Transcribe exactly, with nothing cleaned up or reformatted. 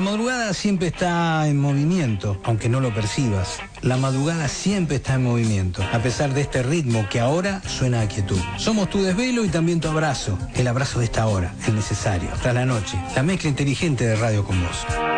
madrugada siempre está en movimiento, aunque no lo percibas. La madrugada siempre está en movimiento, a pesar de este ritmo que ahora suena a quietud. Somos tu desvelo y también tu abrazo, el abrazo de esta hora, el necesario. Tras la noche, la mezcla inteligente de Radio con Vos.